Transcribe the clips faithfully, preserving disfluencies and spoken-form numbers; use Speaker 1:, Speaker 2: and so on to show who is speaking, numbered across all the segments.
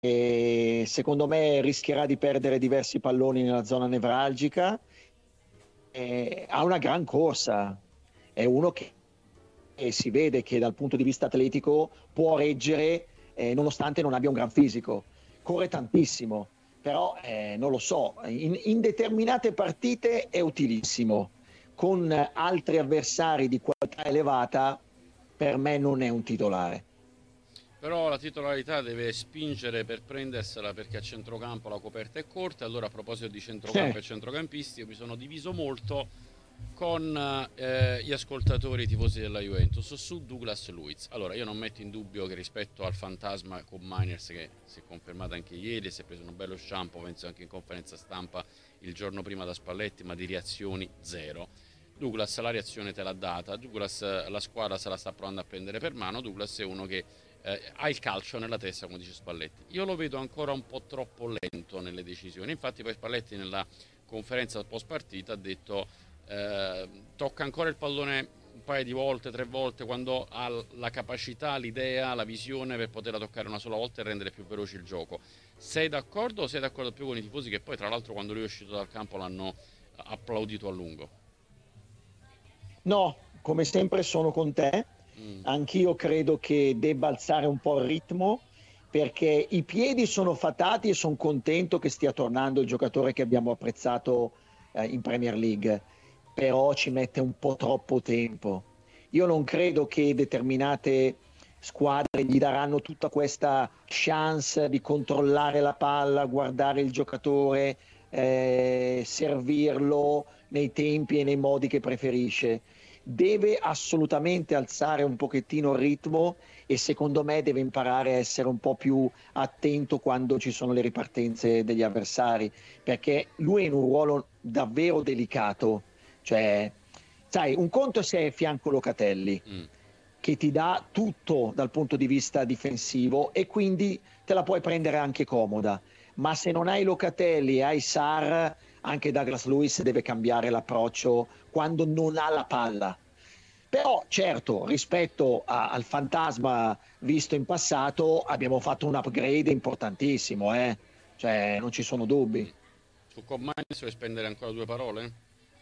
Speaker 1: e secondo me rischierà di perdere diversi palloni nella zona nevralgica. E ha una gran corsa, è uno che e si vede che dal punto di vista atletico può reggere, eh, nonostante non abbia un gran fisico. Corre tantissimo, però eh, non lo so, in, in determinate partite è utilissimo. Con altri avversari di qualità elevata, per me non è un titolare.
Speaker 2: Però la titolarità deve spingere per prendersela, perché a centrocampo la coperta è corta. Allora, a proposito di centrocampo e centrocampisti, io mi sono diviso molto con eh, gli ascoltatori tifosi della Juventus su Douglas Luiz. Allora, io non metto in dubbio che rispetto al fantasma con Miners, che si è confermato anche ieri e si è preso un bello shampoo, penso anche in conferenza stampa il giorno prima da Spalletti, ma di reazioni zero. Douglas la reazione te l'ha data, Douglas la squadra se la sta provando a prendere per mano, Douglas è uno che eh, ha il calcio nella testa, come dice Spalletti. Io lo vedo ancora un po' troppo lento nelle decisioni, infatti poi Spalletti nella conferenza post partita ha detto eh, tocca ancora il pallone un paio di volte, tre volte, quando ha la capacità, l'idea, la visione per poterla toccare una sola volta e rendere più veloce il gioco. Sei d'accordo o sei d'accordo più con i tifosi che poi tra l'altro quando lui è uscito dal campo l'hanno applaudito a lungo?
Speaker 1: No, come sempre sono con te.
Speaker 2: Mm.
Speaker 1: Anch'io credo che debba alzare un po' il ritmo perché i piedi sono fatati e sono contento che stia tornando il giocatore che abbiamo apprezzato eh, in Premier League, però ci mette un po' troppo tempo. Io non credo che determinate squadre gli daranno tutta questa chance di controllare la palla, guardare il giocatore, eh, servirlo nei tempi e nei modi che preferisce. Deve assolutamente alzare un pochettino il ritmo e secondo me deve imparare a essere un po' più attento quando ci sono le ripartenze degli avversari, perché lui è in un ruolo davvero delicato. Cioè, sai, un conto se è fianco Locatelli,
Speaker 2: Mm.
Speaker 1: che ti dà tutto dal punto di vista difensivo e quindi te la puoi prendere anche comoda. Ma se non hai Locatelli e hai Sarr, anche Douglas Luiz deve cambiare l'approccio quando non ha la palla. Però certo, rispetto a, al fantasma visto in passato, abbiamo fatto un upgrade importantissimo, eh? Cioè, non ci sono dubbi.
Speaker 2: Mm. Su Commines vuoi spendere ancora due parole?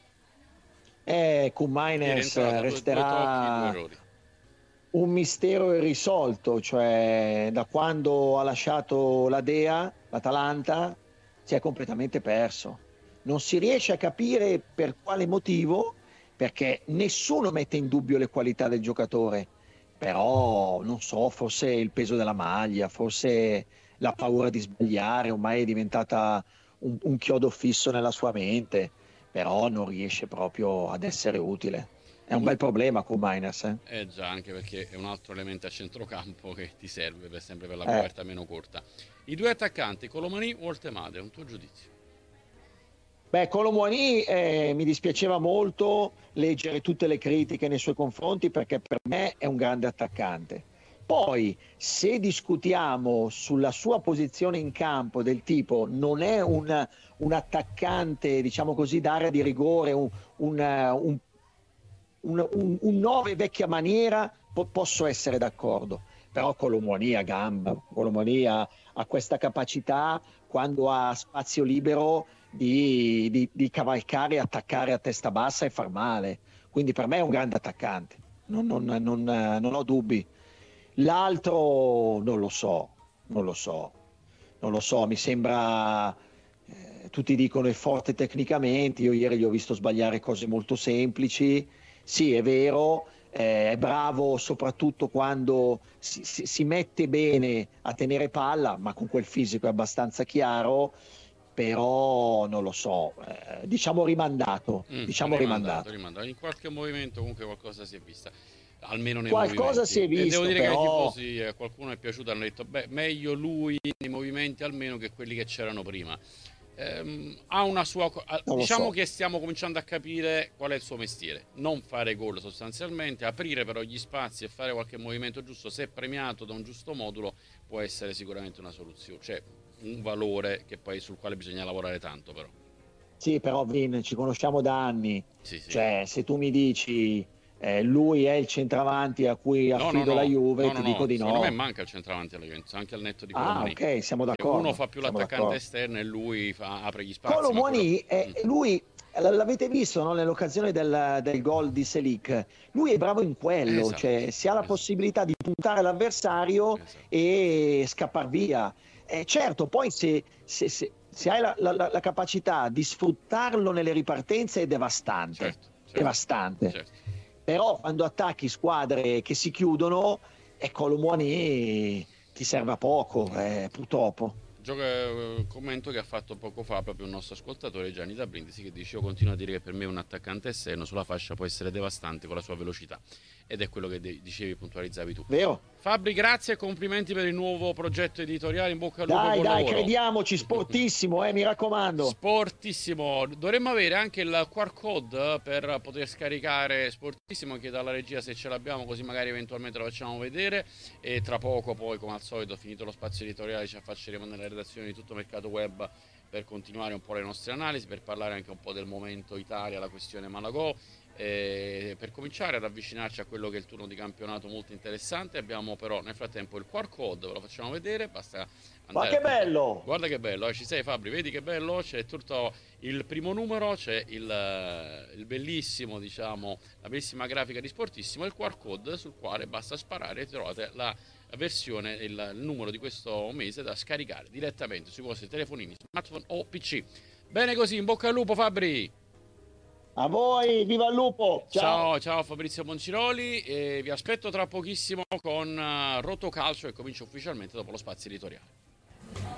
Speaker 1: Eh, Koeman
Speaker 2: Ieri è
Speaker 1: Miners
Speaker 2: entrato, due, due tocchi, due
Speaker 1: resterà
Speaker 2: errori.
Speaker 1: un mistero irrisolto, cioè da quando ha lasciato la Dea, l'Atalanta, si è completamente perso. Non si riesce a capire per quale motivo, perché nessuno mette in dubbio le qualità del giocatore, però non so, forse il peso della maglia, forse la paura di sbagliare, ormai è diventata un, un chiodo fisso nella sua mente, però non riesce proprio ad essere utile. È un
Speaker 2: Un-
Speaker 1: bel problema con Miners, eh?
Speaker 2: Eh già, anche perché è un altro elemento a centrocampo che ti serve per sempre per la
Speaker 1: Eh,
Speaker 2: coperta meno corta. I due attaccanti, Colomani o Oltemade, un tuo giudizio?
Speaker 1: beh, Colomboani eh, mi dispiaceva molto leggere tutte le critiche nei suoi confronti perché per me è un grande attaccante. Poi, se discutiamo sulla sua posizione in campo, del tipo non è un, un attaccante, diciamo così, d'area di rigore, un, un, un un, un, un nove vecchia maniera, po- posso essere d'accordo. Però Colomoni a gamba, Colomoni ha, ha questa capacità quando ha spazio libero di, di, di cavalcare e attaccare a testa bassa e far male. Quindi per me è un grande attaccante, non, non, non, non ho dubbi. L'altro non lo so, non lo so, non lo so, mi sembra, eh, tutti dicono è forte tecnicamente, io ieri gli ho visto sbagliare cose molto semplici, sì è vero, eh, è bravo soprattutto quando si, si, si mette bene a tenere palla, ma con quel fisico è abbastanza chiaro, però non lo so, eh, diciamo rimandato,
Speaker 2: Mm,
Speaker 1: diciamo
Speaker 2: rimandato,
Speaker 1: rimandato.
Speaker 2: rimandato. In qualche movimento comunque qualcosa si è vista, almeno nei
Speaker 1: Qualcosa si
Speaker 2: movimenti.
Speaker 1: è
Speaker 2: E devo
Speaker 1: visto,
Speaker 2: dire che ai
Speaker 1: però
Speaker 2: tifosi a qualcuno è piaciuto, hanno detto, beh, meglio lui nei movimenti almeno che quelli che c'erano prima. Ehm, ha una sua... co- ah,
Speaker 1: non lo
Speaker 2: diciamo
Speaker 1: so.
Speaker 2: che stiamo cominciando a capire qual è il suo mestiere. Non fare gol sostanzialmente, aprire però gli spazi e fare qualche movimento giusto, se premiato da un giusto modulo, può essere sicuramente una soluzione. Cioè, un valore che poi sul quale bisogna lavorare tanto però.
Speaker 1: Sì, però Vin, ci conosciamo da anni,
Speaker 2: Sì, sì.
Speaker 1: cioè se tu mi dici eh, lui è il centravanti a cui affido
Speaker 2: no, no, no.
Speaker 1: la Juve,
Speaker 2: no,
Speaker 1: ti
Speaker 2: no,
Speaker 1: dico
Speaker 2: no.
Speaker 1: di
Speaker 2: Secondo
Speaker 1: no.
Speaker 2: me manca il centravanti alla Juventus, anche al netto di
Speaker 1: Ah,
Speaker 2: Colomani.
Speaker 1: ok, siamo
Speaker 2: Che
Speaker 1: d'accordo.
Speaker 2: uno fa più
Speaker 1: siamo
Speaker 2: l'attaccante
Speaker 1: d'accordo.
Speaker 2: esterno e lui fa, apre gli spazi.
Speaker 1: Kolo
Speaker 2: Ma quello...
Speaker 1: Muani, eh,
Speaker 2: Mm.
Speaker 1: lui, l'avete visto, no, nell'occasione del, del gol di Selic, lui è bravo in quello,
Speaker 2: Esatto,
Speaker 1: cioè si ha la
Speaker 2: esatto.
Speaker 1: possibilità di puntare l'avversario
Speaker 2: Esatto.
Speaker 1: e scappar via. Eh, certo, poi se, se, se, se hai la, la, la capacità di sfruttarlo nelle ripartenze è devastante,
Speaker 2: Certo, certo,
Speaker 1: devastante.
Speaker 2: certo.
Speaker 1: Però quando attacchi squadre che si chiudono, eh, Kolo Muani ti serve a poco, eh, purtroppo.
Speaker 2: Gioca, eh, commento che ha fatto poco fa proprio un nostro ascoltatore, Gianni da Brindisi, che dice: io continuo a dire che per me un attaccante esterno sulla fascia può essere devastante con la sua velocità, ed è quello che de- dicevi, puntualizzavi tu.
Speaker 1: Vero?
Speaker 2: Fabri, grazie e complimenti per il nuovo progetto editoriale, in bocca al lupo.
Speaker 1: Dai,
Speaker 2: buon
Speaker 1: dai,
Speaker 2: lavoro.
Speaker 1: crediamoci, sportissimo, eh, mi raccomando.
Speaker 2: Sportissimo. Dovremmo avere anche il Q R code per poter scaricare Sportissimo, anche dalla regia se ce l'abbiamo, così magari eventualmente lo facciamo vedere. E tra poco poi, come al solito, finito lo spazio editoriale, ci affacceremo nella redazione di Tutto Mercato Web per continuare un po' le nostre analisi, per parlare anche un po' del momento Italia, la questione Malagò. Eh, per cominciare ad avvicinarci a quello che è il turno di campionato molto interessante. Abbiamo però nel frattempo il Q R code, ve lo facciamo vedere, basta andare.
Speaker 1: Ma che bello!
Speaker 2: Guarda che bello, eh, ci sei Fabri, vedi che bello, c'è tutto il primo numero, c'è il, il bellissimo, diciamo, la bellissima grafica di Sportissimo e il Q R code sul quale basta sparare e trovate la versione, il, il numero di questo mese da scaricare direttamente sui vostri telefonini, smartphone o P C. Bene così, in bocca al lupo Fabri!
Speaker 1: A voi, viva il lupo!
Speaker 2: Ciao,
Speaker 1: Ciao!
Speaker 2: ciao Fabrizio Monciroli, e vi aspetto tra pochissimo con uh, Rotocalcio, e comincio ufficialmente dopo lo spazio editoriale.